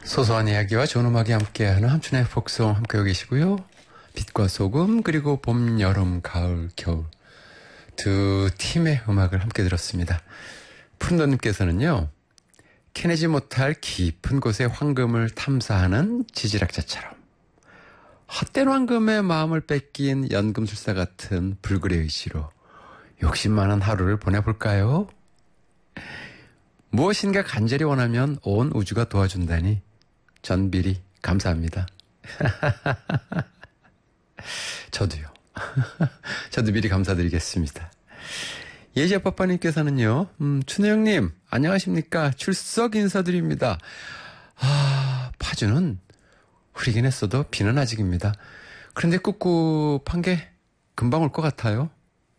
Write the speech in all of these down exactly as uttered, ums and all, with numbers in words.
소소한 이야기와 좋은 음악이 함께하는 함춘의 복송 함께하고 계시고요. 빛과 소금 그리고 봄, 여름, 가을, 겨울 두 팀의 음악을 함께 들었습니다. 푼도님께서는요. 캐내지 못할 깊은 곳의 황금을 탐사하는 지질학자처럼 헛된 황금의 마음을 뺏긴 연금술사 같은 불굴의 의지로 욕심 많은 하루를 보내볼까요? 무엇인가 간절히 원하면 온 우주가 도와준다니 전 미리 감사합니다. 저도요. 저도 미리 감사드리겠습니다. 예지아빠빠님께서는요. 음, 춘우 형님 안녕하십니까. 출석 인사드립니다. 아, 파주는 흐리긴 했어도 비는 아직입니다. 그런데 꿉꿉한 게 금방 올 것 같아요.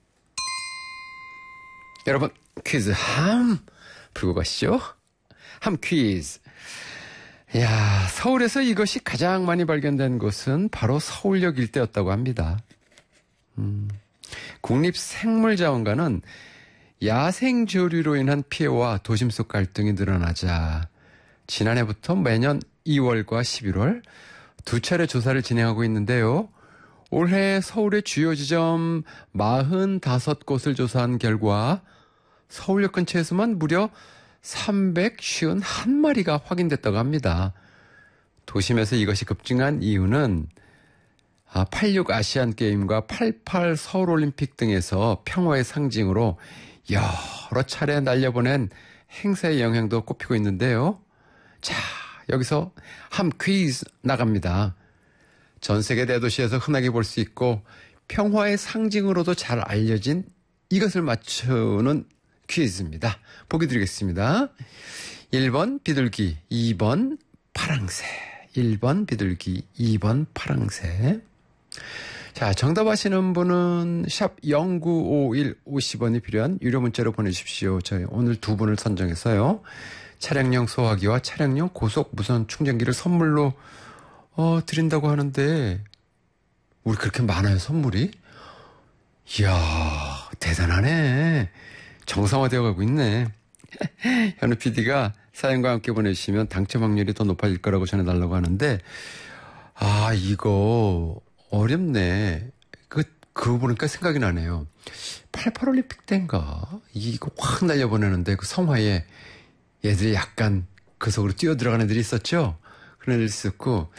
여러분 퀴즈 함 풀고 가시죠. 함 퀴즈. 야, 서울에서 이것이 가장 많이 발견된 곳은 바로 서울역 일대였다고 합니다. 음, 국립생물자원관은 야생조류로 인한 피해와 도심 속 갈등이 늘어나자 지난해부터 매년 이월과 십일월 두 차례 조사를 진행하고 있는데요. 올해 서울의 주요 지점 사십오 곳을 조사한 결과 서울역 근처에서만 무려 삼백오십일 마리가 확인됐다고 합니다. 도심에서 이것이 급증한 이유는 팔십육 아시안게임과 팔십팔 서울올림픽 등에서 평화의 상징으로 여러 차례 날려보낸 행사의 영향도 꼽히고 있는데요. 자, 여기서 함 퀴즈 나갑니다. 전 세계 대도시에서 흔하게 볼 수 있고 평화의 상징으로도 잘 알려진 이것을 맞추는 퀴즈입니다. 보기 드리겠습니다. 일 번 비둘기, 이 번 파랑새. 일 번 비둘기, 이 번 파랑새. 자, 정답 아시는 분은 샵 공구오일 오십 원이 필요한 유료 문자로 보내주십시오. 저희 오늘 두 분을 선정해서요. 차량용 소화기와 차량용 고속 무선 충전기를 선물로 어, 드린다고 하는데 우리 그렇게 많아요, 선물이? 이야, 대단하네. 정상화되어 가고 있네. 현우 피디가 사연과 함께 보내주시면 당첨 확률이 더 높아질 거라고 전해달라고 하는데 아, 이거 어렵네. 그, 그거 보니까 생각이 나네요. 팔십팔 올림픽 때인가? 이거 확 날려보내는데 그 성화에 얘들이 약간 그 속으로 뛰어들어가는 애들이 있었죠? 그런 애들이 있었고